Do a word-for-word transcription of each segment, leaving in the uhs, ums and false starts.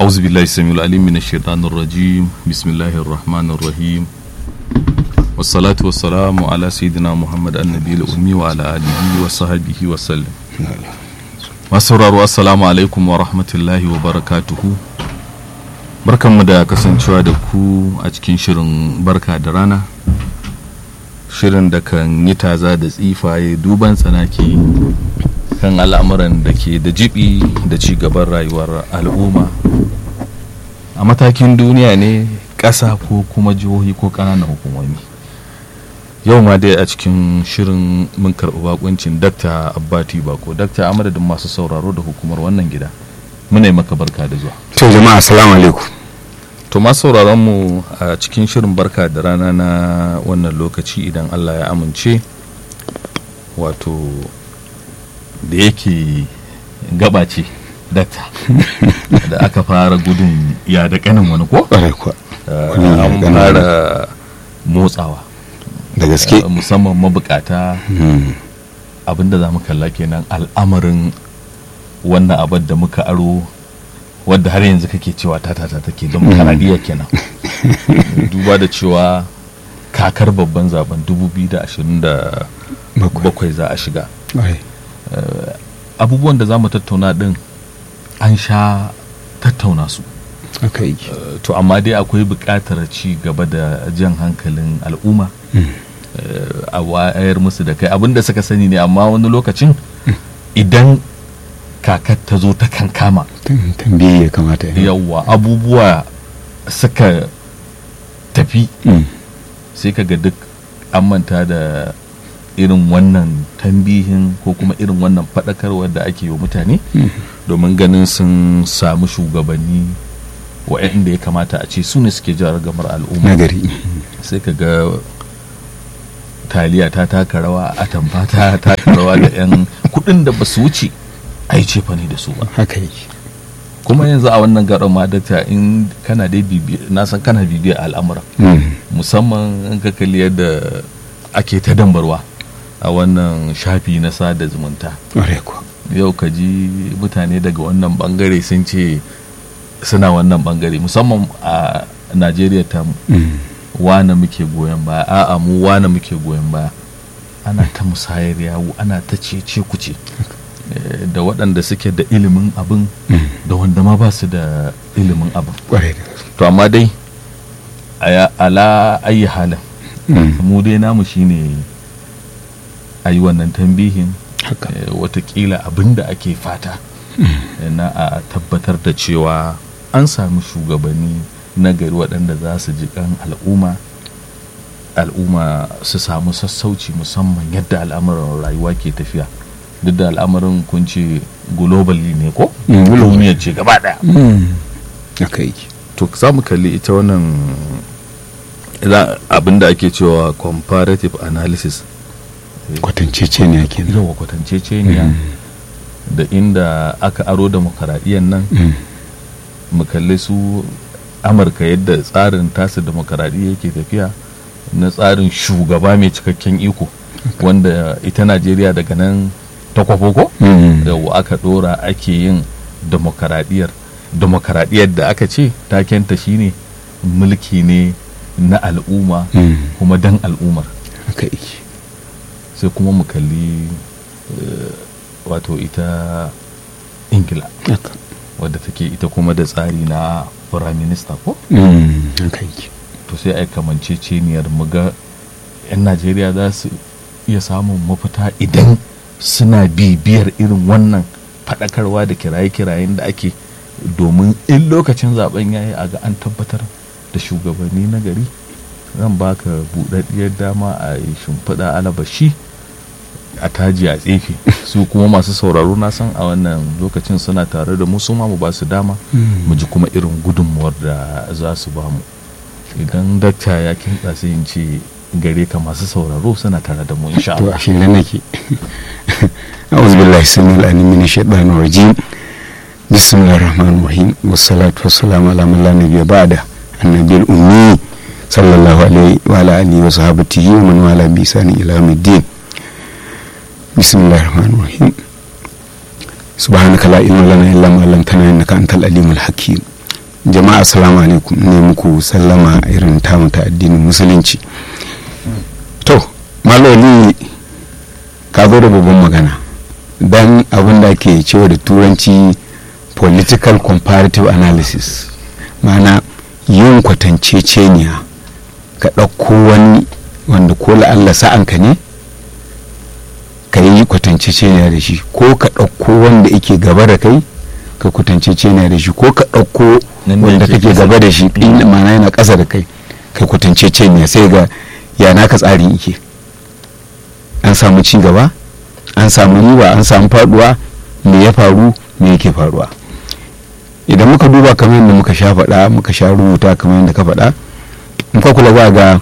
أعوذ بالله السميع العليم من الشيطان الرجيم بسم الله الرحمن الرحيم والصلاة والسلام على سيدنا محمد النبي الأمي وعلى آله وصحبه وسلم. Masauraro assalamu alaikum wa rahmatullahi wa barakatuhu. Barkanmu da kasancewa da ku a cikin shirin barka da rana, shirin da kan yi taza da tsifaye duban tsanaki kan al'amuran da ke da jibi da ci gaban rayuwar al'umma a matakin duniya ne, ƙasa ko kuma jihohi ko ƙananan hukumomi. Yau ma dai a cikin shirin mun karɓi bakuncin Dakta Abbati Bako. Dakta, a madadin masu sauraro da hukumar wannan gida, muna yi maka barka da zuwa. To jama'a assalamu alaikum. To masu sauraron mu a cikin shirin barka da rana na wannan lokaci, idan Allah ya amince, wato da yake gaba ce Dakta da aka fara gudun ya da kanin wani ko? An fara motsawa da gaske, uh, musamman mabukata. hmm. Abinda za mu kalla kenan al'amarin wannan abin da muka aro, wadda har yanzu kake cewa tatata take don makaradiya kenan. Duba da cewa kakar babban zaben dubu biyu da ashirin da bakwai za a shiga. uh, abubuwan da za mu tattauna din an sha tattauna su. Okay. Uh, to amma dai akwai buƙatar ci gaba da jan hankalin al'umma, mm. uh, a wayar musu da kai abinda suka sani ne, amma wani lokacin mm. idan kakar ta zo ta kankama tambaye ya kamata yawa abubuwa suka tafi, mm. sai kaga duk an manta da irin wannan tambihin ko kuma irin wannan faɗakarwar da ake yi wa mutane, mm. domin ganin sun samu shugabanni waɗanda ya kamata a ce su ne suke jan ragamar al'umma nagari. Sai ka ga taliya ta taka rawa, a tamfa ta taka rawa da yan kudin da ba su wuce a yi cefa ne da su ba. Haka yake. Kuma yanzu a wannan garin ma dakta, in kana dai bibiya, na san kana bibiya al'amura, mm. musamman in ka kalli yadda ake ta dambarwa a wannan shafi na sada zumunta. Yau ka ji mutane daga wannan bangare sun ce suna wannan bangare, musamman a Najeriya ta mu, mm. wane muke goyon baya, a'a mu wane muke goyon baya. Ana ta musayar yawo, ana ta cece kuce, e, da waɗanda suke da ilimin abin, mm. da wanda ma ba su da ilimin abin. To amma dai ala ayi halin, mm. mu dai namu shine a yi wannan tambihin, e, watakila abin da ake fata, mm. na a tabbatar da cewa an sami shugabanni na gari waɗanda za su ji kan al'umma al'umma su samu sassauci, musamman yadda al'amuran rayuwa ke tafiya. Duk da al'amarin kun ce globally ne ko? Duniyar ce gaba ɗaya. Okay. To za mu kalli ita wannan abin da ake cewa comparative analysis, kwatancece ne ake nan. Yawa kwatancece ne, mm. da inda aka aro demokaradiyyar nan, mm. mu kalli su Amurka yadda tsarin tasu demokaradiyya yake tafiya, na tsarin shugaba mai cikakken iko, okay. wanda ita Najeriya daga nan ta kwafo ko, mm. da aka dora ake yin demokaradiyyar demokaradiyyar da aka ce takenta shine mulki ne na al'umma, mm. kuma dan al'ummar. Okay. Sai kuma mu kalli uh, wato ita Ingila, okay. wadda take ita kuma da tsari na prime minister ko? Mm. Okay. To sai ai kamanceceniyar mu ga 'yan Najeriya za su iya samun mafita idan suna bibiyar irin wannan faɗakarwa da kiraye-kirayen da ake, domin in lokacin zaben yayi a ga an tabbatar da shugabanni na gari. Zan baka buɗaɗɗiyar dama a yi shimfiɗa alabashi a taji a tsefe. Su kuma masu sauraro na san a wannan lokacin suna tare da mu, su ma mu ba su dama, mm. mu ji kuma irin gudunmuwar da za su ba mu. Idan dakta ya kintsa sai in ce gare ka masu sauraro suna tare da mu insha Allah. To ashe ne nake. A'udhu billahi samil alim min shaitanir rajim. Bismillahir rahmanir rahim. Wassalatu wassalamu ala man la nabiyya ba'da annabiyil ummi sallallahu alaihi wa ala alihi wa sahbihi wa man wala bi ihsan ila yawmiddin. Bismillahir rahmanir rahim. Subhanaka la ilma lana illa ma 'allamtana innaka antal alimul hakim. jama'a assalamu alaikum, ne muku sallama irin tamu ta addinin musulunci. To maloli ka zo da babban magana, dan abin da ke cewa da turanci political comparative analysis, ma'ana yin kwatanceceniya ka ɗauko wani wanda ko la'alla sa'anka ne ka yi kwatanceceniya da shi, ko ka ɗauko wanda yake gaba da kai ka kwatanceceniya da shi, ko ka ɗauko wanda kake gaba da shi inda mana yana ƙasa da kai ka kwatanceceniya, sai ga yana ka tsarin ike an samu ci gaba, an samu riba, an samu faduwa, me ya faru, me yake faruwa. Idan muka duba kamar yadda muka sha faɗa muka sha rubuta kamar yadda ka faɗa, muka kula za ga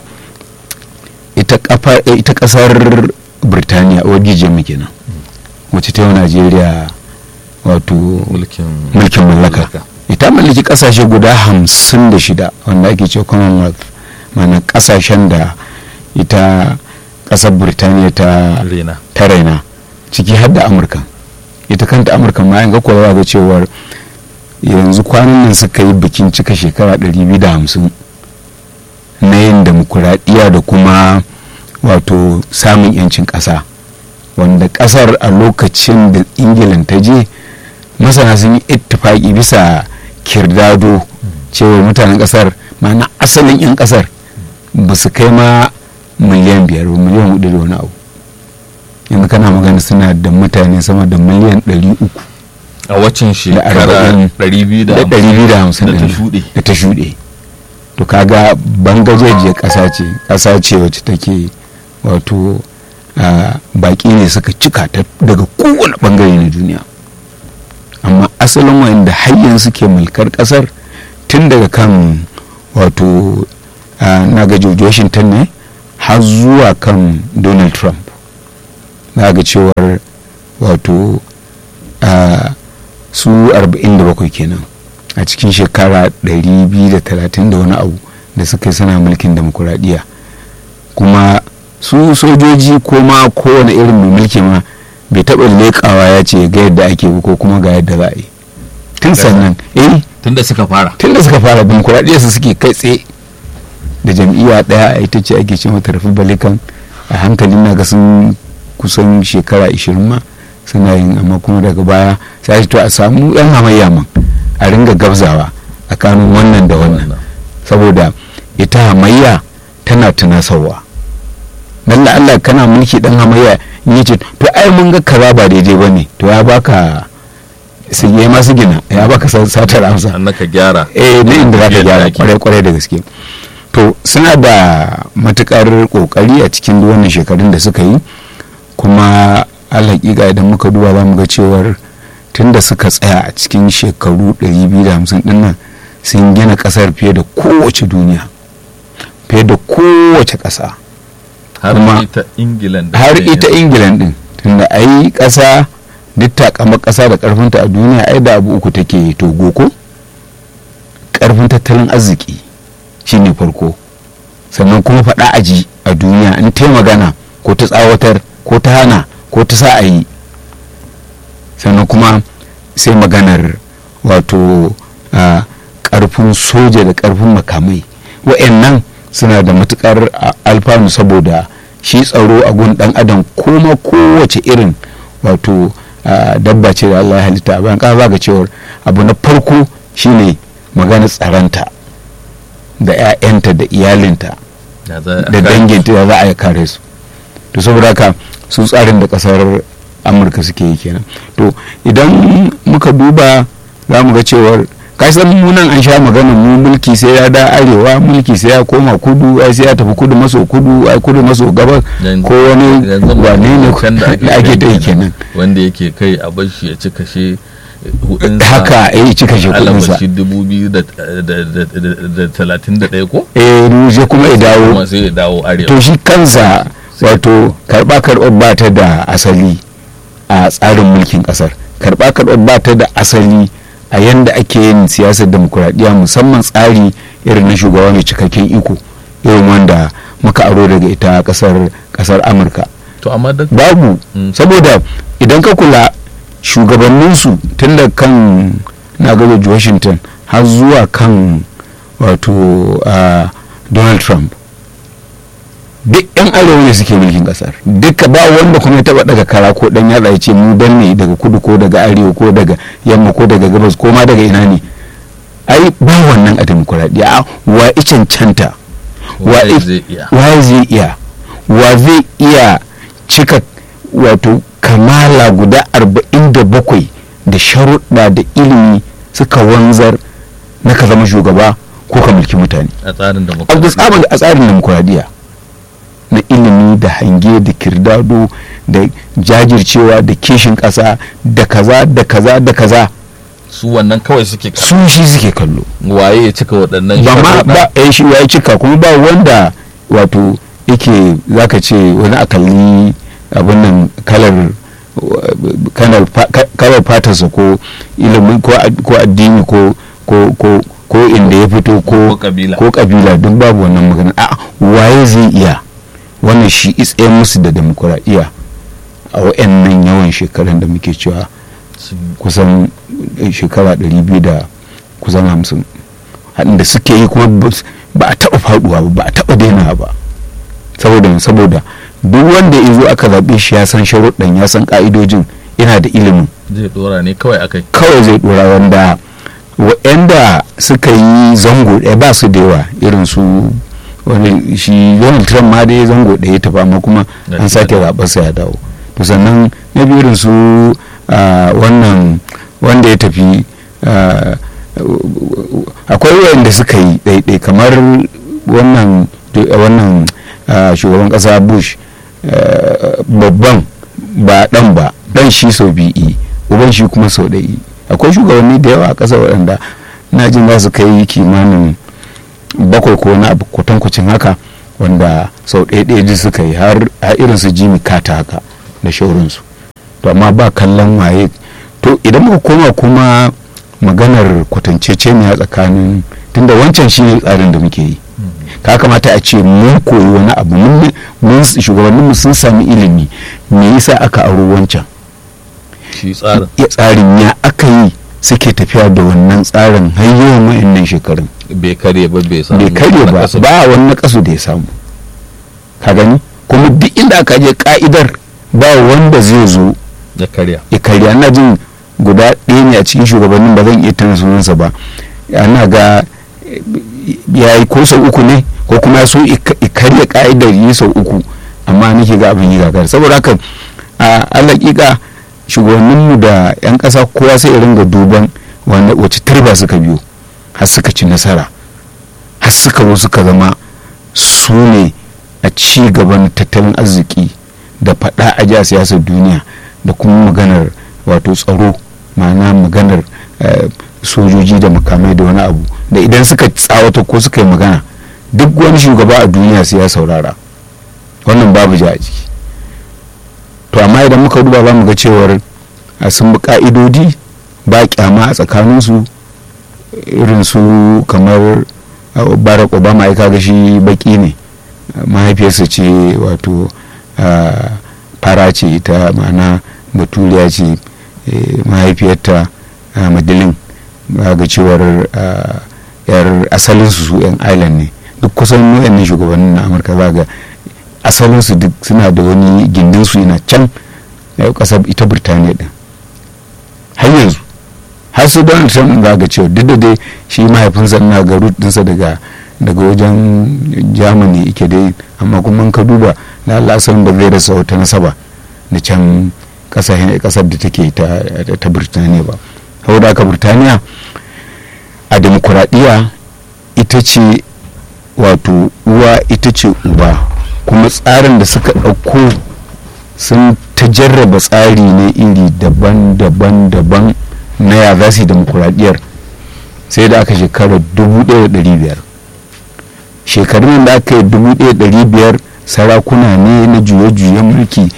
ita ƙasar Birtaniya wajen mu kenan wacce ta yi Najeriya wato mulkin mallaka, ita mallaki ƙasashe guda hamsin da shida wanda ake ce Commonwealth, mana ƙasashen da ita ƙasar Birtaniya ta raina, ciki har da Amurka. Ita kanta Amurka ma yanga kowa ga cewar yanzu kwanan nan suka yi bikin cika shekara ɗari biyu da hamsin na yin demokuraɗiyya da kuma wato samun yancin ƙasa, wanda ƙasar a lokacin da Ingilan ta je masana sun yi ittifaki bisa kirdado cewa mutanen ƙasar, ma'ana asalin 'yan ƙasar ba su kai ma miliyan biyar ba, miliyan hudu da wani abu. Yanzu kana magana suna da mutane sama da miliyan ɗari uku a waccan shekara ɗari biyu da hamsin da ta shuɗe. To kaga bangajejiyar ƙasa ce, ƙasa ce wacce take wato baƙi ne suka cika ta daga kowane bangare na duniya, amma asalin wanda hayyan suke mulkar ƙasar tun daga kan wato na ga George Washington ne har zuwa kan Donald Trump, na ga cewar wato su arba'in da bakwai kenan a cikin shekara ɗari biyu da talatin da wani abu da suka yi sana mulkin demokuraɗiyya. Kuma su sojoji ko ma kowane irin mai mulki ma bai taɓa leƙawa ya ce ga yadda ake ko kuma ga yadda za a yi tun sannan eh tun da suka fara tun da suka fara demokuraɗiyya su suke kai tsaye da jam'iyya ɗaya a ita ce ake ce mata Republican. A hankalin na ga sun kusan shekara ishirin ma suna yin, amma kuma daga baya sai to a samu yan hamayya man a ringa gabzawa tsakanin wannan da wannan, saboda ita hamayya tana tunasarwa. dan Allah kana mulki dan hamayya in yace to ai mun ga kaza ba daidai bane, to ya baka sai ya masu gina ya baka satar amsa annaka gyara eh ne inda zaka gyara kwarai kwarai da gaske. To suna da matukar kokari a cikin wannan shekarun da suka yi, kuma alhaƙiƙa idan muka duba za mu ga cewar tun da suka tsaya a cikin shekaru ɗari biyu da hamsin ɗin nan sun gina ƙasar fiye da kowace duniya, fiye da kowace ƙasa, har ita Ingilan har ita Ingilan ɗin, tunda ai ƙasa duk takamar ƙasa da ƙarfinta a duniya ai da abu uku take togo ko ƙarfin tattalin arziki shine farko, sannan kuma faɗa aji a duniya in ta magana ko ta tsawatar ko ta hana ko ta sa a yi, sannan kuma sai maganar wato ƙarfin soja da ƙarfin makamai. wa'annan suna da matukar alfanu saboda shi tsaro a gun ɗan adam kuma kowace irin wato dabba ce da Allah ya halitta a bayan ƙasa ga cewar abu na farko shine maganar tsaranta da 'ya'yanta da iyalinta da danginta da za a kare su. To saboda haka su tsarin da kasar Amurka suke yi kenan. To idan muka duba za mu ga cewar kasan munan an sha magana mu mulki sai ya da arewa, mulki sai ya koma kudu, ai sai ya tafi kudu maso kudu, ai kudu maso gabas ko wani wane ne da ake ta yi kenan wanda yake kai a bashi ya cika shi haka eh cika shi kudin sa dubu biyu da talatin da ɗaya ko eh sai kuma ya dawo kuma sai ya dawo arewa. To shi kansa wato karba karɓar ba ta da asali a tsarin mulkin kasar, karba karɓar ba ta da asali a yanda ake yin siyasar demokuraɗiyya, musamman tsari irin na shugaba mai cikakken iko irin wanda muka aro daga ita kasar kasar Amurka. To amma babu mm. saboda idan ka kula shugabanninsu tun da kan na George Washington har zuwa kan wato uh, Donald Trump duk yan arewa ne suke mulkin kasar duka ba wanda kuma ya taba daga kara ko dan yatsa ya ce mu dan ne daga kudu ko daga arewa ko daga yamma ko daga gabas ko ma daga ina ne ai ba wannan a demokuraɗiyya wa i cancanta wa zai iya wa zai iya cika wato kamala guda arba'in da bakwai da sharuɗa da ilimi suka wanzar na ka zama shugaba ko ka mulki mutane a tsarin a tsarin demokuraɗiyya na ilimi da hange da kirdado da jajircewa da kishin ƙasa da kaza da kaza da kaza su wannan kawai suke su shi suke kallo waye ya cika waɗannan ba ma ba eh shi waye cika kuma ba wanda wato yake zaka ce wani akalli abin nan kalar kalar kalar fatarsa ko ilimin ko addini ko ko ko ko inda ya fito ko ko kabila duk babu wannan magana a waye zai iya wannan shi itsayen musu da demokuraɗiyya a wa'annan yawan shekarun da muke cewa kusan shekara ɗari biyu da kusan hamsin haɗin da suke yi kuma ba a taɓa faɗuwa ba ba a taɓa daina ba saboda saboda duk wanda ya zo aka zaɓe shi ya san sharuɗan ya san ƙa'idojin yana da ilimin zai ɗora ne kawai akai kawai zai ɗora wanda wa'anda suka yi zango ɗaya ba su da yawa irin su wani shi Donald Trump ma dai zango ɗaya ta fama kuma an sake zaɓarsa ya dawo to sannan na biyu irin su wannan wanda ya tafi akwai wanda suka yi ɗaiɗai kamar wannan wannan shugaban ƙasa Bush babban ba ɗan ba ɗan shi sau biyu uban shi kuma sau ɗaya akwai shugabanni da yawa a ƙasa waɗanda na jin za su kai kimanin bakwai ko na abu kwatankwacin haka wanda sau ɗaya ɗaya suka yi har irin su Jimmy Carter haka da shaurinsu to amma ba kallon waye to idan muka koma kuma maganar kwatanceceniya tsakanin tunda wancan shi ne tsarin da muke yi ka kamata a ce mun koyi wani abu mun shugabanninmu sun sami ilimi me yasa aka aro wancan shi tsarin ya tsarin ya aka yi suke tafiya da wannan tsarin har yawan wa'annan shekarun bai karye ba bai samu bai karye ba ba wani kasu da ya samu ka gani kuma duk inda aka je ka'idar ba wanda zai zo ya karya ya karya ana jin guda ɗaya ne a cikin shugabannin ba zan iya tana sunansa ba ana ga ya yi ko sau uku ne ko kuma so karya ka'idar yi sau uku amma nake ga abin yi gagar saboda haka a alaƙiƙa shugabanninmu da 'yan ƙasa kowa sai ya ringa duban wace turba suka biyo har suka ci nasara har suka zo suka zama su ne a ci gaban tattalin arziki da faɗa a ja siyasar duniya da kuma maganar wato tsaro ma'ana maganar sojoji da makamai da wani abu da idan suka tsawata ko suka yi magana duk wani shugaba a duniya sai ya saurara wannan babu ja a ciki to amma idan muka duba za mu ga cewar sun bi ka'idodi ba kyama a tsakaninsu irin su kamar Barack Obama ya kaga shi baki ne mahaifiyarsa ce wato fara ce ita ma'ana baturiya ce mahaifiyarta madalin ga cewar yar asalinsu su yan island ne duk kusan nau'in shugabannin na amurka za ga asalinsu duk suna da wani gindinsu yana can kasar ita birtaniya din har yanzu har su Donald Trump za ga cewa duk da dai shi mahaifinsa na ga root dinsa daga daga wajen Germany yake dai amma kuma ka duba na Allah asalin ba zai rasa wata nasaba da can kasashen kasar da take ta ta Birtaniya ba saboda haka Birtaniya a demokuraɗiyya ita ce wato uwa ita ce uba kuma tsarin da suka ɗauko sun ta jarraba tsari ne iri daban-daban daban na ya za su yi demokuraɗiyyar sai da aka shekara dubu ɗaya da ɗari biyar shekarun da aka yi dubu ɗaya da ɗari biyar sarakuna ne na juye-juyen mulki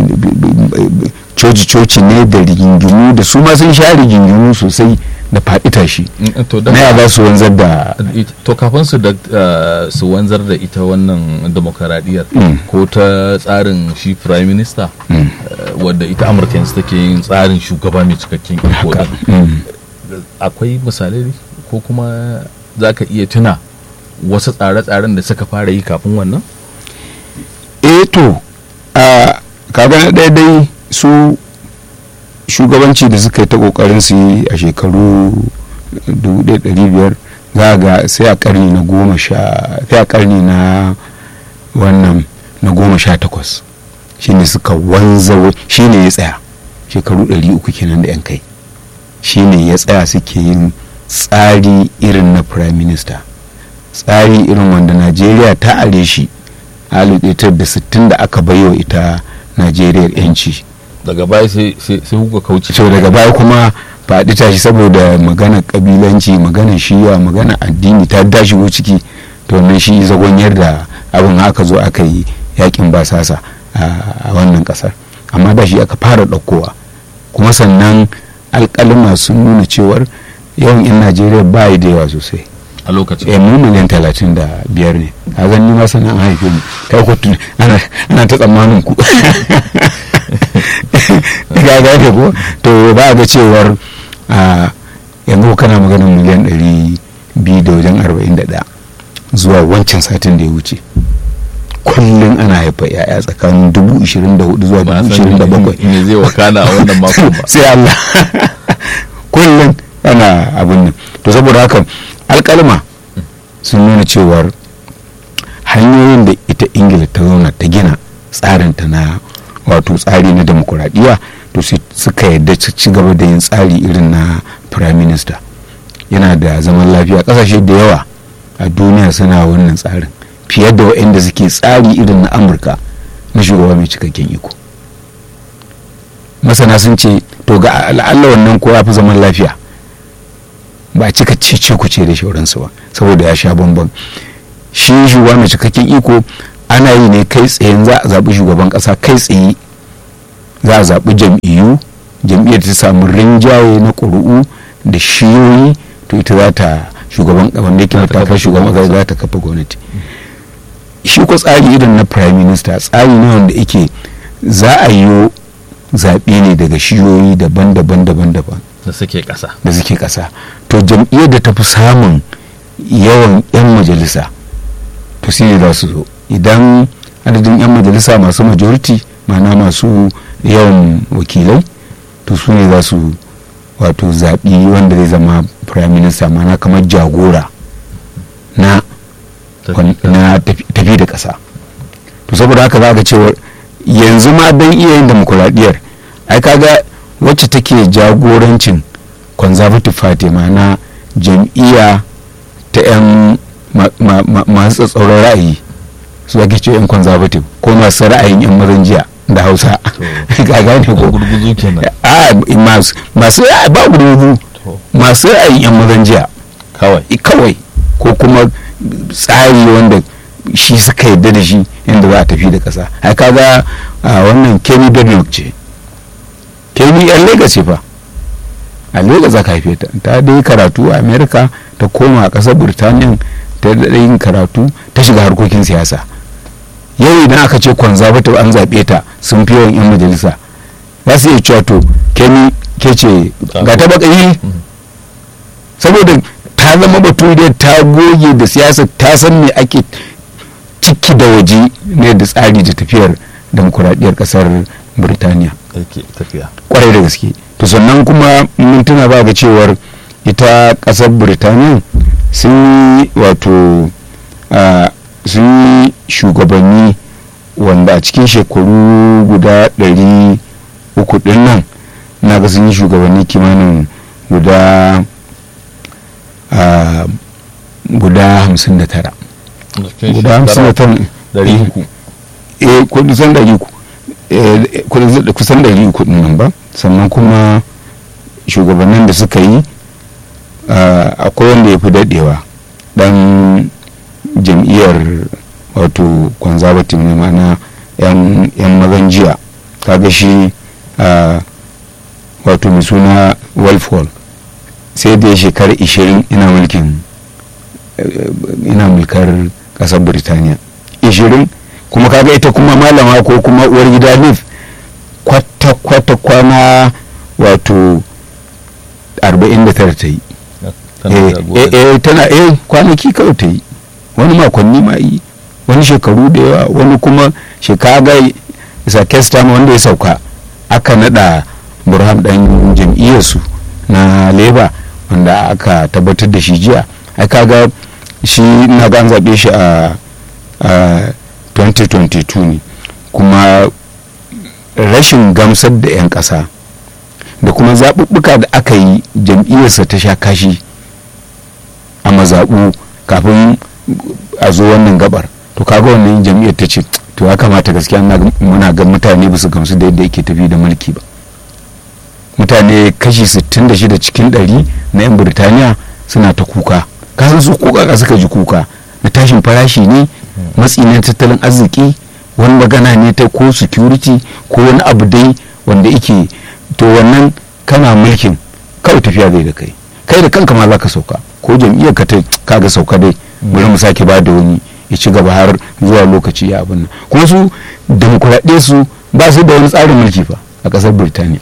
coci-coci ne da rigingimu da su ma sun sha rigingimu sosai da faɗi tashi na ya za su wanzar da to kafin su da su wanzar da ita wannan demokaradiyyar ko ta tsarin shi prime minister wadda ita amurka yanzu take yin tsarin shugaba mai cikakken iko akwai misalai ko kuma za ka iya tuna wasu tsare-tsaren da suka fara yi kafin wannan? eh to a kaga na daidai su shugabanci da suka yi ta kokarin su yi a shekaru dubu ɗaya da ɗari biyar za ga sai a karni na goma sha sai a karni na wannan na goma sha takwas shine suka wanza shine ya tsaya shekaru ɗari uku kenan da yan kai shine ya tsaya suke yin tsari irin na prime minister, tsari irin wanda najeriya ta are shi a alif ɗaya tara da sittin da aka baiwa ita najeriya yanci. Daga baya sai kuka kauce. So daga baya kuma faɗi tashi saboda magana kabilanci, magana shiya, magana addini ta da shigo ciki, to nan shi zagonyar da abin haka zo aka yi yakin basasa a wannan kasar, amma da shi aka fara ɗaukowa. Kuma sannan alƙalima sun nuna cewar yawan 'yan najeriya ba yi da yawa sosai a lokacin. eh mu miliyan talatin da biyar ne a zan nima sana an haife mu kai ku ana ta tsammanin ku ga gane ko to ba ga cewar a yanzu kana maganin miliyan ɗari biyu da wajen arba'in da ɗaya zuwa wancan satin da ya wuce kullum ana haifa yaya tsakanin dubu ishirin da hudu zuwa dubu ishirin da bakwai ne zai wakana a wannan mako ba sai Allah kullum ana abin nan. To saboda haka alƙalma sun nuna cewar hanyoyin da ita ingila ta zauna ta gina tsarinta na wato tsari na demokuraɗiyya to suka yadda ci gaba da yin tsari irin na prime minister yana da zaman lafiya. ƙasashe da yawa a duniya suna wannan tsarin fiye da waɗanda suke tsari irin na amurka na shugaba mai cikakken iko. Masana sun ce to ga al'alla wannan ko ya fi zaman lafiya, ba cika cece ku ce da shauransu ba saboda ya sha bambam. Shi shugaba mai cikakken iko ana yi ne kai tsaye, za a zaɓi shugaban ƙasa kai tsaye, za a zaɓi jam'iyyu, jam'iyyar ta samu rinjaye na ƙuri'u da shiyoyi, to ita za ta shugaban wanda yake na tafa shugaban ƙasa za ta kafa gwamnati. Shi ko tsari irin na prime minister tsari ne wanda yake za a yi zaɓe ne daga shiyoyi daban-daban daban-daban da suke ƙasa da suke ƙasa to jam'iyyar da ta fi samun yawan 'yan majalisa to shi ne za su zo. Idan adadin 'yan majalisa masu majority ma'ana masu yawan wakilai to su ne za su wato zaɓi wanda zai zama prime minister ma'ana kamar jagora na na tafi da ƙasa. To saboda haka za ka cewa yanzu ma don iya yin demokuraɗiyyar ai kaga wacce take jagorancin conservative party ma'ana jam'iyya ta 'yan masu tsatsauran ra'ayi su ake ce 'yan conservative ko masu ra'ayin 'yan mazan jiya da hausa ga gane ko gurguzu kenan a masu masu ba gurguzu masu ra'ayin 'yan mazan jiya kawai kawai ko kuma tsari wanda shi suka yadda da shi yadda za a tafi da ƙasa. ai kaga wannan Kemi Badenoch ce, Kemi yan Lagos ce fa, a Lagos aka haife ta ta dai karatu a America ta koma a ƙasar Burtaniya ta daɗa yin karatu ta shiga harkokin siyasa. Yau idan aka ce conservative an zaɓe ta sun fi yawan 'yan majalisa za su iya cewa to Kemi ke ce ga ta baƙayi saboda ta zama baturiyar ta goge da siyasa ta san me ake ciki da waje ne da tsari da tafiyar demokuraɗiyyar ƙasar Burtaniya kwarai da gaske. To sannan kuma mun tuna ba ga cewar ita ƙasar Burtaniya sun yi wato sun yi shugabanni wanda a cikin shekaru guda ɗari uku ɗin nan na ga sun yi shugabanni kimanin guda guda hamsin da tara guda hamsin da tara dari uku eh kusan dari uku kusan dari uku din nan ba. Sannan kuma shugabannin da suka yi akwai wanda ya fi daɗewa dan jam'iyyar wato conservative ne mana yan mazan jiya kaga shi wato mai suna Walpole sai da ya shekara ishirin ina mulkin ina mulkar kasar Burtaniya ishirin kuma kaga ita kuma malama ko kuma uwar gida Liv kwata kwata kwana wato arba'in da tara ta yi eh tana eh kwanaki kawai ta yi, wani makonni ma yi, wani shekaru da yawa, wani kuma shekara isa kestama wanda ya sauka aka nada Burhan dan jam'iyyarsu na Labour wanda aka tabbatar da shi jiya. ai kaga shi na ga an zaɓe shi a twenty twenty-two ne, kuma rashin gamsar da 'yan ƙasa da kuma zaɓuɓɓuka da aka yi jam'iyyarsa ta sha kashi a mazaɓu kafin a zo wannan gabar, to kaga wannan jam'iyyar ta ce to ya kamata gaskiya muna ga mutane ba su gamsu da yadda yake tafi da mulki ba. Mutane kashi sittin da shida cikin ɗari na 'yan Birtaniya suna ta kuka, kasan su kuka suka ji kuka na tashin farashi ne, matsi na tattalin arziki, wani magana ne ta ko security ko wani abu dai wanda yake, to wannan kana mulkin kawai tafiya zai da kai kai da kanka ma za ka sauka, ko jam'iyyar ka ta kaga sauka dai bari mu sake ba da wani ya ci gaba har zuwa lokaci ya abin nan. kuma su demokuraɗiyya su ba su da wani tsarin mulki fa a ƙasar Birtaniya.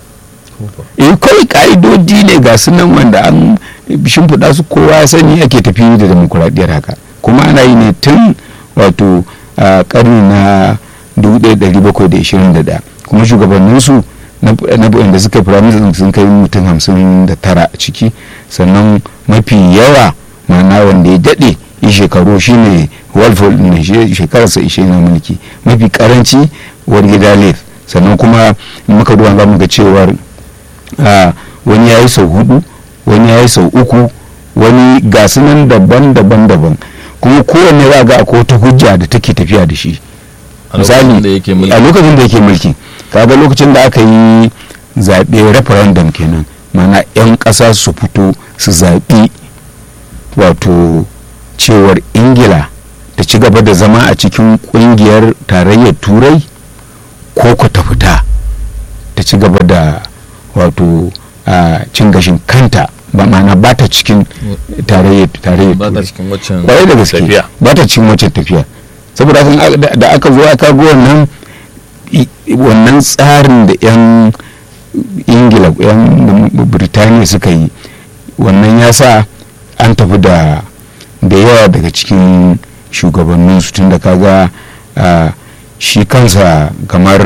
eh kawai ka'idodi ne ga su nan wanda an shimfiɗa su, kowa ya sani ake tafi da demokuraɗiyyar haka, kuma ana yi ne tun wato a ƙarni na dubu ɗaya da ɗari bakwai da ishirin da ɗaya, kuma shugabanninsu na da suka firaministan sun kai mutum hamsin da tara a ciki, sannan mafi yawa ma'ana wanda ya daɗe yi shekaru shine Walford ne shekararsa ishe na mulki, mafi karanci wani gida Leaf, sannan kuma muka duba za mu ga cewar wani ya yi sau hudu, wani ya yi sau uku, wani gasu nan daban-daban daban, kuma kowanne za ga akwai wata hujja da take tafiya da shi. Misali a lokacin da yake mulki, kaga lokacin da aka yi zaɓe referendum kenan, mana 'yan ƙasa su fito su zaɓi wato cewar Ingila ta ci gaba da zama a cikin ƙungiyar tarayyar Turai ko ku ta fita ta ci gaba da wato cin gashin kanta, ba mana ba ta cikin tarayyar tarayyar ba ta cikin waccan kwarai da gaske ba ta cikin waccan tafiya. Saboda da aka zo aka ga wannan wannan tsarin da 'yan Ingila 'yan Birtaniya suka yi, wannan ya sa an tafi da da yawa daga cikin shugabannin su, tun da kaga shi kansa kamar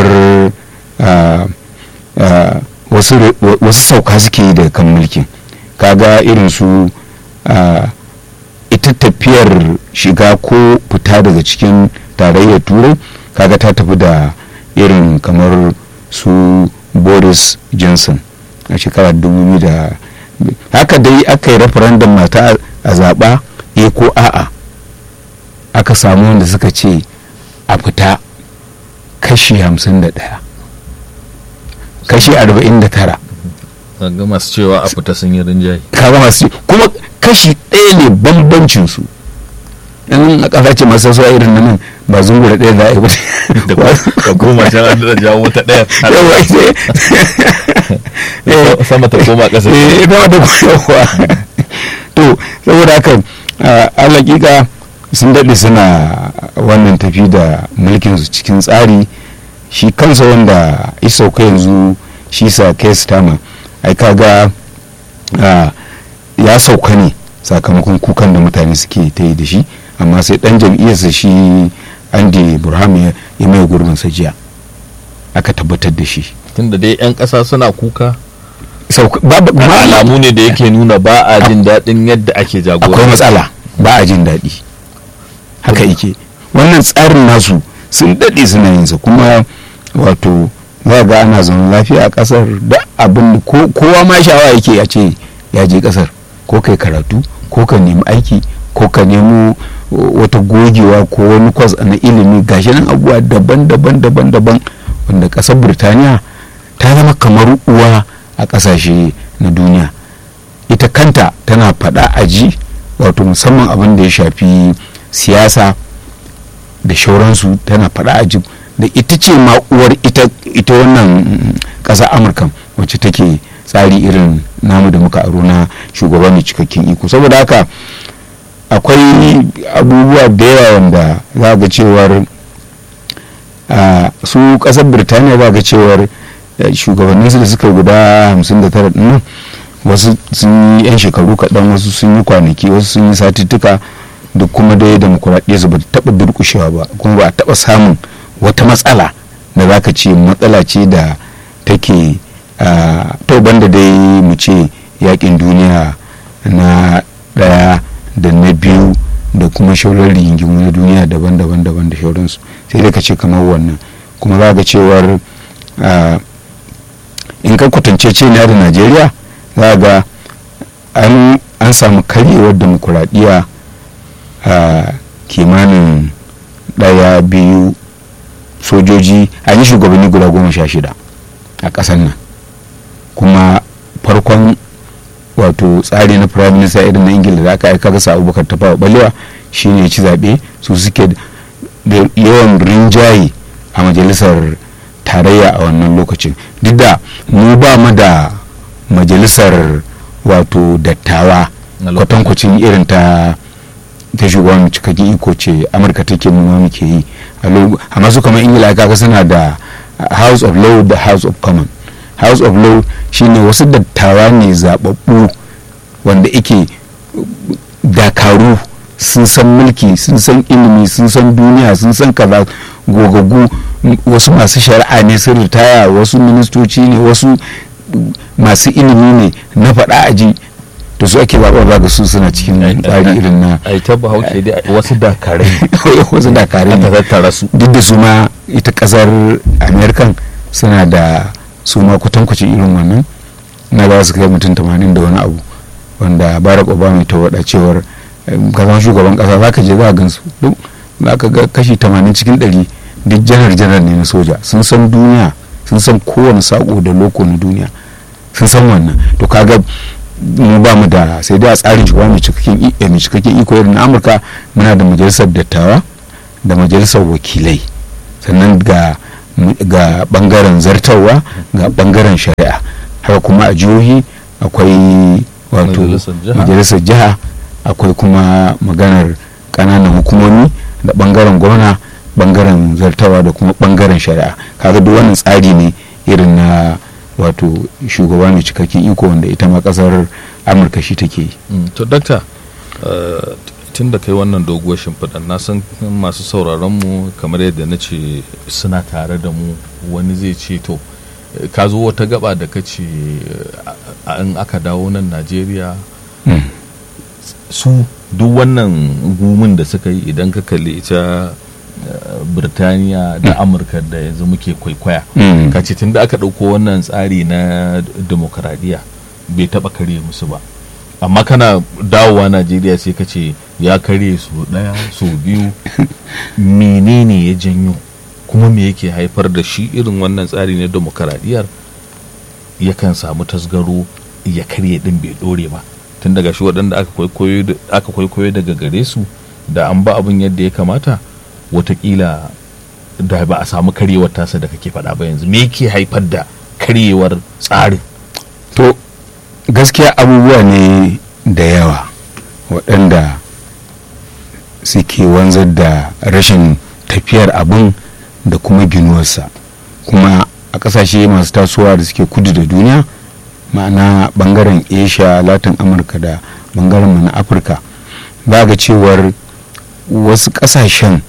wasu sauka suke yi daga kan mulkin, kaga irin su ita tafiyar shiga ko fita daga cikin tarayyar Turai, kaga ta tafi da irin kamar su Boris Johnson a shekarar dubu biyu da haka dai aka yi referendum mata a zaɓa e ko a'a, aka samu wanda suka ce a fita kashi hamsin da ɗaya, kashi arba'in da tara. Kaga masu cewa a fita sun yi rinjaye, kaga masu kuma kashi ɗaya ne bambancin su. in a ƙasa ce masu sasuwa irin nan ba zungura ɗaya za a yi ba ka koma can an da jawo wata ɗaya sama ta koma ƙasa eh ita wata kowa to saboda haka alaƙiƙa sun daɗe suna wannan tafi da mulkin su cikin tsari. Shi kansa wanda ya sauka yanzu shi sa Keir Starmer ai kaga ya sauka ne sakamakon kukan da mutane suke ta yi da shi, amma sai dan jam'iyyarsa shi Andy Burham ya mai gurbin sa jiya aka tabbatar da shi. Tunda dai 'yan ƙasa suna kuka, alamu ne da yake nuna ba a jin daɗin yadda ake jagora. Akwai matsala, ba a jin daɗi haka yake. Wannan tsarin nasu sun daɗe suna yin sa, kuma wato za ga ana zaune lafiya a ƙasar da abin kowa ma sha'awa yake a ce ya je ƙasar, ko kai karatu ko ka nemi aiki ko ka nemo wata gogewa ko wani kwas na ilimi, gashi nan abubuwa daban-daban daban-daban wanda ƙasar Birtaniya ta zama kamar uwa a ƙasashe na duniya. Ita kanta tana faɗa aji, wato musamman abin da ya shafi siyasa da shauransu tana faɗa aji, da ita ce ma uwar ita ita wannan ƙasa Amurka wacce take tsari irin namu da muka aro na shugaba mai cikakken iko. Saboda haka akwai abubuwa da yawa wanda za ga cewar su ƙasar Birtaniya za ga cewar shugabanninsu da suka guda hamsin da tara ɗin wasu sun yi 'yan shekaru kaɗan, wasu sun yi kwanaki, wasu sun yi satuttuka, duk kuma dai demokuraɗiyya ba ta taɓa durƙushewa ba, kuma ba a taɓa samun wata matsala da za ka ce matsala ce da take to banda dai mu ce yakin duniya na ɗaya da na biyu da kuma shauran rigingimu na duniya daban-daban daban da shauransu, sai dai ka ce kamar wannan. kuma za ga cewar in ka kwatance ce na da Najeriya za ga an samu karyewar demokuraɗiyya a kimanin ɗaya biyu sojoji, an yi shugabanni guda goma sha shida a ƙasar nan, kuma farkon wato tsari na prime minister irin na Ingila da aka aika ga Abubakar Tafawa Balewa shine ci zaɓe, su suke da yawan rinjaye a majalisar tarayya a wannan lokacin, duk da mu ba mu da majalisar wato dattawa kwatankwacin irin ta ta shugaban cikakken iko ce Amurka take mu muke yi, amma su kamar Ingila kaga suna da House of Law da House of Common. House of Law shine wasu dattawa ne zababbu wanda ike dakaru, sun san mulki, sun san ilimi, sun san duniya, sun san kaza, gogagu, wasu masu shari'a ne sun ritaya, wasu ministoci ne, wasu masu ilimi ne na faɗa aji, da su ake zaɓar ba ga su suna cikin tsari irin na ai ta Bahaushe dai wasu dakarai wasu dakarai ne tattara su, duk da su ma ita kasar American suna da su ma kutankucin irin wannan, na ba su kai mutum tamanin da wani abu, wanda Barack Obama ta wada cewar kasan shugaban kasa za ka je za a gansu duk za ka ga kashi tamanin cikin ɗari duk janar janar ne na soja, sun san duniya, sun san kowane sako da loko na duniya, sun san wannan. To kaga mu ba mu da, sai dai a tsarin shugaba mai cikakken iko irin na Amurka muna da majalisar dattawa da majalisar wakilai, sannan ga ga bangaren zartarwa ga bangaren shari'a, haka kuma a jihohi akwai wato majalisar jiha, akwai kuma maganar kananan hukumomi da bangaren gwamna, bangaren zartawa da kuma bangaren shari'a. Kaga duk wannan tsari ne irin na wato shugaba mai cikakken iko wanda ita ma kasar Amurka shi take yi. To dakta, tun da kai wannan doguwar shimfiɗan, na san masu sauraron mu kamar yadda na ce suna tare da mu, wani zai ce to ka zo wata gaba da ka ce in aka dawo nan Najeriya su duk wannan gumin da suka yi, idan ka kalli ita Birtaniya da Amurka da yanzu muke kwaikwaya, ka ce tun da aka ɗauko wannan tsari na demokradiyya bai taɓa kare musu ba, amma kana dawowa Najeriya sai ka ce ya kare su ɗaya so biyu. Menene ya janyo, kuma me yake haifar da shi irin wannan tsari na demokradiyyar yakan samu tasgaro ya karye din bai dore ba, tun daga shi waɗanda aka kwaikwayo daga gare su da an ba abin yadda ya kamata, watakila da ba a samu karyewar tasa da kake faɗa ba. Yanzu me yake haifar da karyewar tsarin? To gaskiya abubuwa ne da yawa waɗanda suke wanzar da rashin tafiyar abin da kuma ginuwarsa, kuma a ƙasashe masu tasowa da suke kudu da duniya, ma'ana bangaren Asia, Latin Amurka da bangaren mu na Afirka, ba ga cewar wasu ƙasashen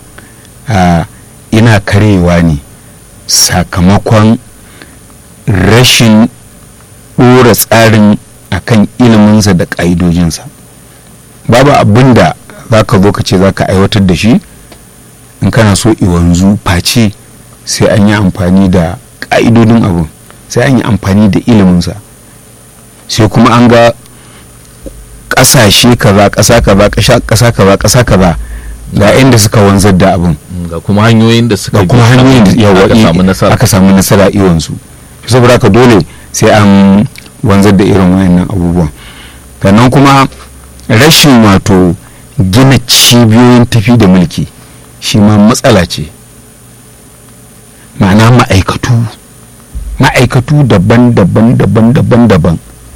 ina karewa ne sakamakon rashin ɗora tsarin akan iliminsa da ƙa'idojinsa. Babu abin da za ka zo ka ce za ka aiwatar da shi in kana so iwanzu face sai an yi amfani da ƙa'idodin abin, sai an yi amfani da iliminsa, sai kuma an ga ƙasashe kaza ƙasa kaza ƙasa kaza ƙasa kaza ga inda suka wanzar da abin, ga kuma hanyoyin da suka kuma hanyoyin da yawa aka samu nasara iwansu. Saboda haka dole sai an wanzar da irin wayannan abubuwan. Sannan kuma rashin wato gina cibiyoyin tafi da mulki shi ma matsala ce, ma'ana ma'aikatu ma'aikatu daban-daban daban-daban daban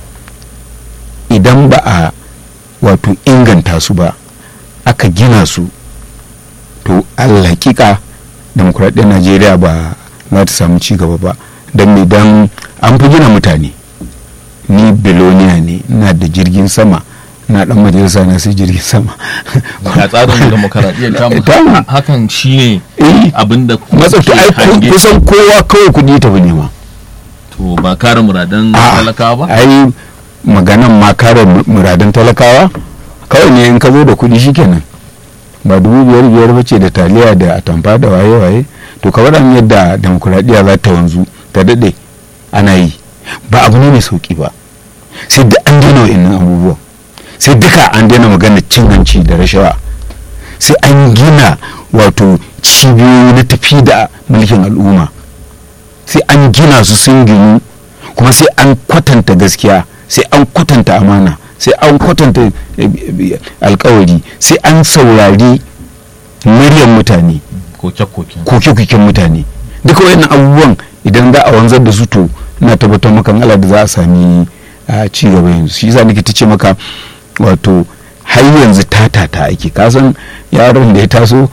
idan ba a wato inganta su ba, aka gina su, to alhaƙiƙa demokuraɗiyyar Najeriya ba za ta samu ci gaba ba. Don idan an fi gina mutane ni biloniya ne, ina da jirgin sama, na dan majalisa na sai jirgin sama. ga tsarin demokaradiyyar tamu hakan shi ne abinda matsattu ai kusan kowa kawai kudi ta bane ma, to ba kare muradan talakawa ba. ai maganan ma kare muradan talakawa kawai ne, in ka zo da kudi shikenan, ba dubu biyar biyar bace da taliya da atamfa da waye waye. to ka wadan yadda demokaradiyya za ta wanzu ta dade ana yi, ba abu ne mai sauki ba, sai da an daina wa'annan abubuwan, sai duka an daina magana cin hanci da rashawa, sai an gina wato cibiyoyi na tafi da mulkin al'umma, sai an gina su sun ginu, kuma sai an kwatanta gaskiya, sai an kwatanta amana, sai an kwatanta alkawari, sai an saurari muryar mutane, koke-koken mutane. duka wayannan abubuwan idan za a wanzar da su, to ina tabbatar maka Allah da za a sami ci gaba yanzu. shi yasa nake ta ce maka wato har yanzu tatata ake, kasan yaron da ya taso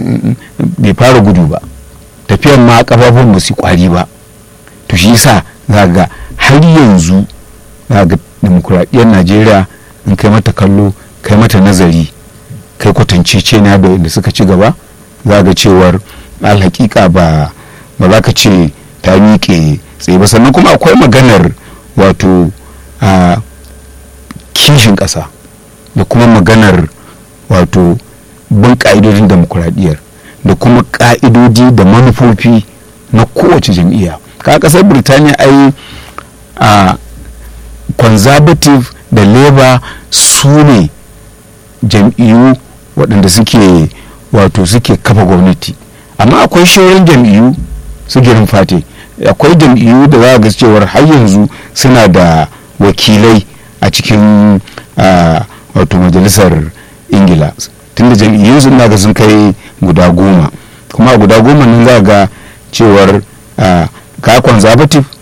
bai fara gudu ba, tafiyan ma kafafun ba su kwari ba. to shi yasa za ga har yanzu za ga demokuraɗiyyar Najeriya in kai mata kallo, kai mata nazari, kai kwatancece na da inda suka ci gaba, za ga cewar alhaƙiƙa ba ba za ka ce ta miƙe tsaye ba. sannan kuma akwai maganar wato a kishin ƙasa da kuma maganar wato bin ƙa'idodin demokuraɗiyyar da kuma ƙa'idodi da manufofi na kowace jam'iyya. ka ƙasar Birtaniya ai a conservative da labour su ne jam'iyyu waɗanda suke wato suke kafa gwamnati, amma akwai shauran jam'iyyu su girin fate, akwai jam'iyyu da za ga cewar har yanzu suna da wakilai a cikin wato majalisar Ingila, tunda jam'iyyun sun ga sun kai guda goma, kuma guda goma nan za ga cewar ka conservative